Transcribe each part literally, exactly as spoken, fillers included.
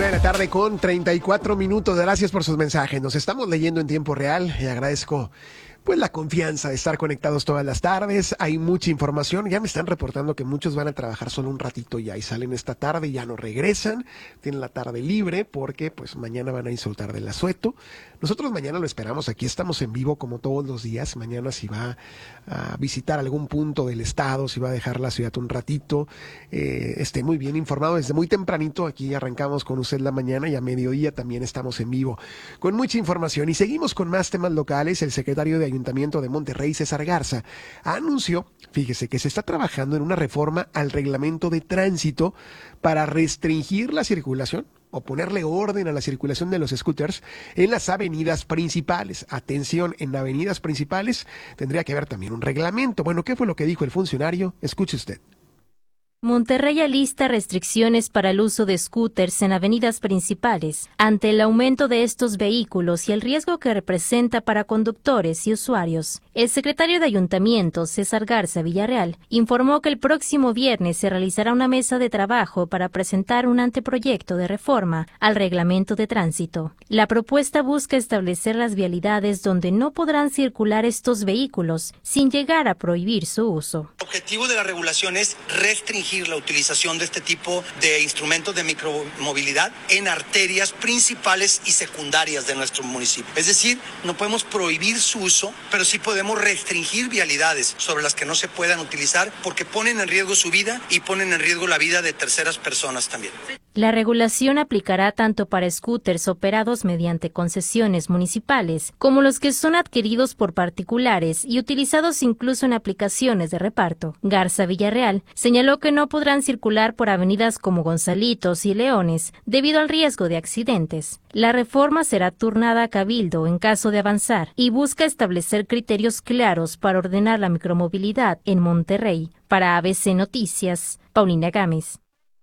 Una de la tarde con treinta y cuatro minutos. Gracias por sus mensajes. Nos estamos leyendo en tiempo real y agradezco pues la confianza de estar conectados todas las tardes. Hay mucha información. Ya me están reportando que muchos van a trabajar solo un ratito ya y salen esta tarde y ya no regresan. Tienen la tarde libre porque pues mañana van a insultar del asueto. Nosotros mañana lo esperamos. Aquí estamos en vivo como todos los días. Mañana si va a visitar algún punto del estado, si va a dejar la ciudad un ratito, eh, esté muy bien informado. Desde muy tempranito aquí arrancamos con usted la mañana y a mediodía también estamos en vivo con mucha información. Y seguimos con más temas locales. El secretario de Ayuntamiento de Monterrey, César Garza, anunció, fíjese, que se está trabajando en una reforma al reglamento de tránsito para restringir la circulación o ponerle orden a la circulación de los scooters en las avenidas principales. Atención, en avenidas principales tendría que haber también un reglamento. Bueno, ¿qué fue lo que dijo el funcionario? Escuche usted. Monterrey alista restricciones para el uso de scooters en avenidas principales, ante el aumento de estos vehículos y el riesgo que representa para conductores y usuarios. El secretario de Ayuntamiento, César Garza Villarreal, informó que el próximo viernes se realizará una mesa de trabajo para presentar un anteproyecto de reforma al reglamento de tránsito. La propuesta busca establecer las vialidades donde no podrán circular estos vehículos sin llegar a prohibir su uso. El objetivo de la regulación es restringir la utilización de este tipo de instrumentos de micromovilidad en arterias principales y secundarias de nuestro municipio. Es decir, no podemos prohibir su uso, pero sí podemos restringir vialidades sobre las que no se puedan utilizar porque ponen en riesgo su vida y ponen en riesgo la vida de terceras personas también. La regulación aplicará tanto para scooters operados mediante concesiones municipales como los que son adquiridos por particulares y utilizados incluso en aplicaciones de reparto. Garza Villarreal señaló que no podrán circular por avenidas como Gonzalitos y Leones debido al riesgo de accidentes. La reforma será turnada a Cabildo en caso de avanzar y busca establecer criterios claros para ordenar la micromovilidad en Monterrey. Para A B C Noticias, Paulina Gámez.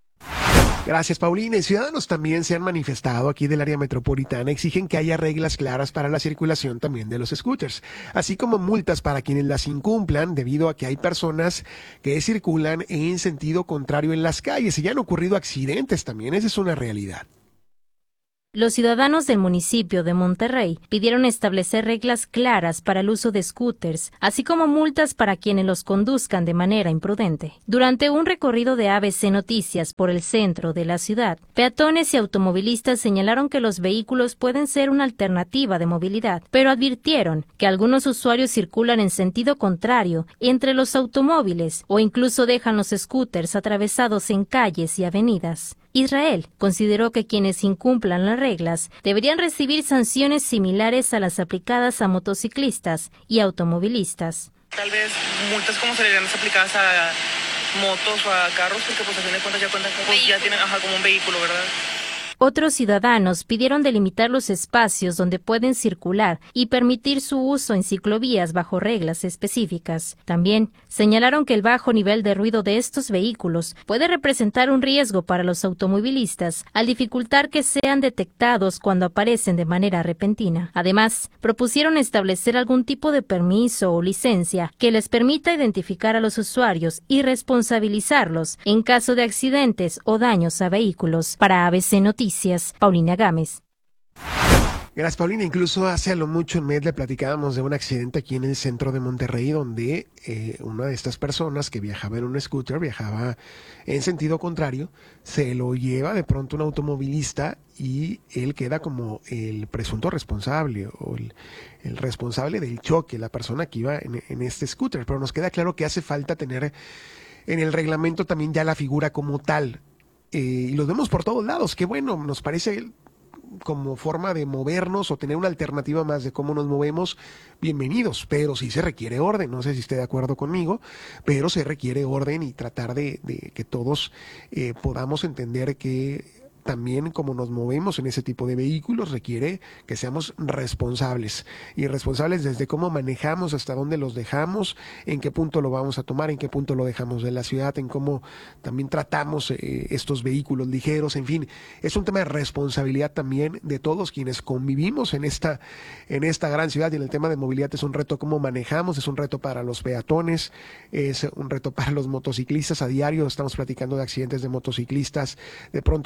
Gracias, Paulina. Y ciudadanos también se han manifestado aquí del área metropolitana, exigen que haya reglas claras para la circulación también de los scooters, así como multas para quienes las incumplan, debido a que hay personas que circulan en sentido contrario en las calles y ya han ocurrido accidentes también. Esa es una realidad. Los ciudadanos del municipio de Monterrey pidieron establecer reglas claras para el uso de scooters, así como multas para quienes los conduzcan de manera imprudente. Durante un recorrido de A B C Noticias por el centro de la ciudad, peatones y automovilistas señalaron que los vehículos pueden ser una alternativa de movilidad, pero advirtieron que algunos usuarios circulan en sentido contrario entre los automóviles o incluso dejan los scooters atravesados en calles y avenidas. Israel consideró que quienes incumplan las reglas deberían recibir sanciones similares a las aplicadas a motociclistas y automovilistas. Tal vez multas como serían las aplicadas a motos o a carros, porque pues a fin de cuentas ya cuentan pues, ya tienen ajá, como un vehículo, ¿verdad? Otros ciudadanos pidieron delimitar los espacios donde pueden circular y permitir su uso en ciclovías bajo reglas específicas. También señalaron que el bajo nivel de ruido de estos vehículos puede representar un riesgo para los automovilistas al dificultar que sean detectados cuando aparecen de manera repentina. Además, propusieron establecer algún tipo de permiso o licencia que les permita identificar a los usuarios y responsabilizarlos en caso de accidentes o daños a vehículos. Para A B C Noticias, Paulina Gámez. Gracias, Paulina. Incluso hace a lo mucho un mes le platicábamos de un accidente aquí en el centro de Monterrey donde eh, una de estas personas que viajaba en un scooter, viajaba en sentido contrario, se lo lleva de pronto un automovilista y él queda como el presunto responsable o el, el responsable del choque, la persona que iba en, en este scooter. Pero nos queda claro que hace falta tener en el reglamento también ya la figura como tal. Eh, y los vemos por todos lados. Qué bueno, nos parece como forma de movernos o tener una alternativa más de cómo nos movemos, bienvenidos, pero sí se requiere orden. No sé si esté de acuerdo conmigo, pero se requiere orden y tratar de, de que todos eh, podamos entender que también como nos movemos en ese tipo de vehículos requiere que seamos responsables, y responsables desde cómo manejamos, hasta dónde los dejamos, en qué punto lo vamos a tomar, en qué punto lo dejamos de la ciudad, en cómo también tratamos eh, estos vehículos ligeros. En fin, es un tema de responsabilidad también de todos quienes convivimos en esta, en esta gran ciudad, y en el tema de movilidad es un reto cómo manejamos, es un reto para los peatones, es un reto para los motociclistas. A diario estamos platicando de accidentes de motociclistas, de pronto los ciclistas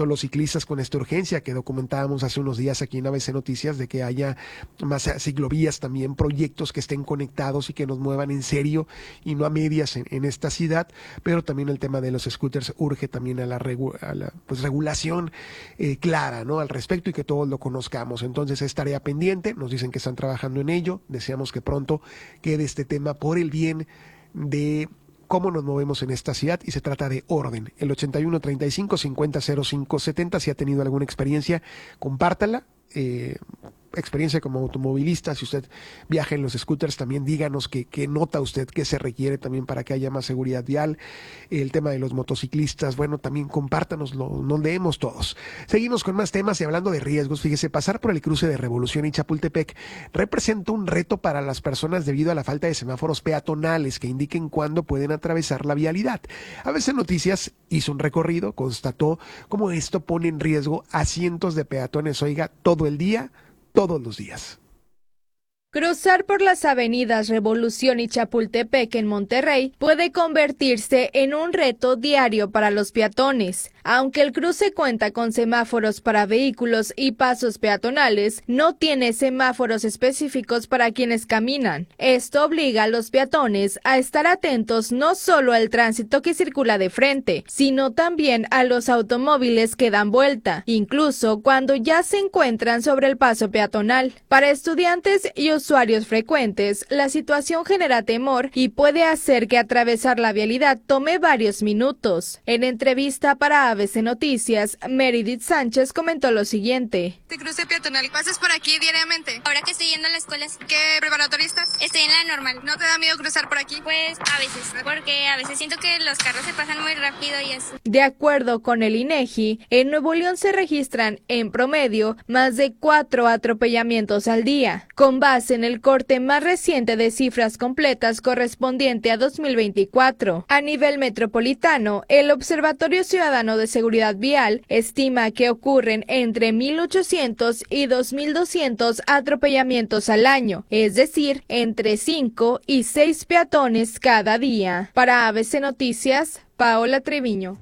motociclistas con esta urgencia que documentábamos hace unos días aquí en A B C Noticias, de que haya más ciclovías, también proyectos que estén conectados y que nos muevan en serio y no a medias en, en esta ciudad, pero también el tema de los scooters urge también a la, regu a la pues, regulación eh, clara, ¿no?, al respecto, y que todos lo conozcamos. Entonces es tarea pendiente, nos dicen que están trabajando en ello, deseamos que pronto quede este tema por el bien de cómo nos movemos en esta ciudad, y se trata de orden. El ochenta y uno treinta y cinco cincuenta cero cinco setenta, si ha tenido alguna experiencia, compártala. Eh, experiencia como automovilista, si usted viaja en los scooters, también díganos qué, qué nota usted, qué se requiere también para que haya más seguridad vial. El tema de los motociclistas, bueno, también compártanoslo, nos leemos todos. Seguimos con más temas y hablando de riesgos. Fíjese, pasar por el cruce de Revolución y Chapultepec representa un reto para las personas debido a la falta de semáforos peatonales que indiquen cuándo pueden atravesar la vialidad. A B C Noticias hizo un recorrido, constató cómo esto pone en riesgo a cientos de peatones, oiga, todo el día, todos los días. Cruzar por las avenidas Revolución y Chapultepec en Monterrey puede convertirse en un reto diario para los peatones. Aunque el cruce cuenta con semáforos para vehículos y pasos peatonales, no tiene semáforos específicos para quienes caminan. Esto obliga a los peatones a estar atentos no solo al tránsito que circula de frente, sino también a los automóviles que dan vuelta, incluso cuando ya se encuentran sobre el paso peatonal. Para estudiantes y usuarios frecuentes, la situación genera temor y puede hacer que atravesar la vialidad tome varios minutos. En entrevista para A B C Noticias, Meredith Sánchez comentó lo siguiente. ¿Te cruce peatonal? ¿Pasas por aquí diariamente? Ahora que estoy yendo a la escuela. ¿Qué preparatoria estás? Estoy en la normal. ¿No te da miedo cruzar por aquí? Pues a veces, porque a veces siento que los carros se pasan muy rápido y así. De acuerdo con el INEGI, en Nuevo León se registran, en promedio, más de cuatro atropellamientos al día, con base en el corte más reciente de cifras completas correspondiente a dos mil veinticuatro. A nivel metropolitano, el Observatorio Ciudadano de Seguridad Vial estima que ocurren entre mil ochocientos y dos mil doscientos atropellamientos al año, es decir, entre cinco y seis peatones cada día. Para A B C Noticias, Paola Treviño.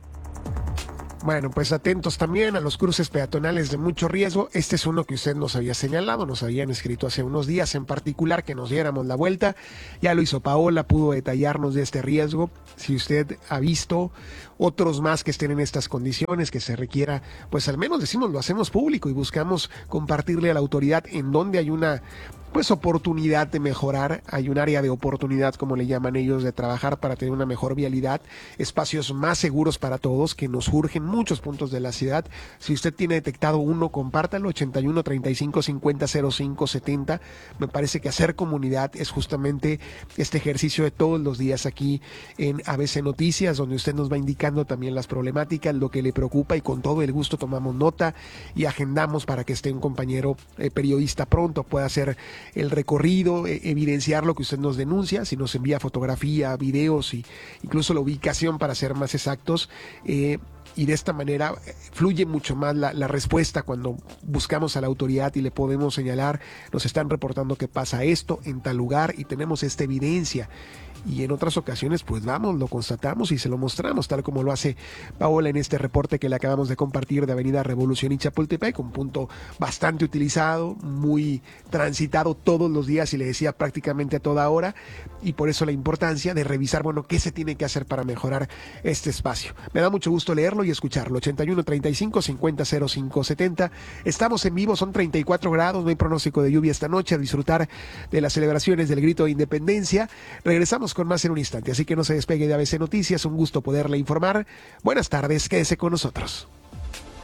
Bueno, pues atentos también a los cruces peatonales de mucho riesgo. Este es uno que usted nos había señalado, nos habían escrito hace unos días en particular que nos diéramos la vuelta. Ya lo hizo Paola, pudo detallarnos de este riesgo. Si usted ha visto otros más que estén en estas condiciones, que se requiera, pues al menos decimos, lo hacemos público y buscamos compartirle a la autoridad en donde hay una pues oportunidad de mejorar, hay un área de oportunidad, como le llaman ellos, de trabajar para tener una mejor vialidad, espacios más seguros para todos, que nos urgen muchos puntos de la ciudad. Si usted tiene detectado uno, compártalo, ochenta y uno treinta y cinco cincuenta cero cinco setenta. Me parece que hacer comunidad es justamente este ejercicio de todos los días aquí en A B C Noticias, donde usted nos va indicando también las problemáticas, lo que le preocupa, y con todo el gusto tomamos nota y agendamos para que esté un compañero eh, periodista pronto, pueda hacer el recorrido, eh, evidenciar lo que usted nos denuncia, si nos envía fotografía, videos y incluso la ubicación para ser más exactos, eh, y de esta manera fluye mucho más la, la respuesta cuando buscamos a la autoridad y le podemos señalar, nos están reportando que pasa esto en tal lugar y tenemos esta evidencia. Y en otras ocasiones pues vamos, lo constatamos y se lo mostramos, tal como lo hace Paola en este reporte que le acabamos de compartir de Avenida Revolución y Chapultepec, un punto bastante utilizado, muy transitado todos los días, y le decía prácticamente a toda hora, y por eso la importancia de revisar, bueno, qué se tiene que hacer para mejorar este espacio. Me da mucho gusto leerlo y escucharlo. ochenta y uno treinta y cinco cincuenta cero cinco setenta. Estamos en vivo, son treinta y cuatro grados, no hay pronóstico de lluvia esta noche, a disfrutar de las celebraciones del Grito de Independencia. Regresamos con más en un instante, así que no se despegue de A B C Noticias, un gusto poderle informar. Buenas tardes, quédese con nosotros.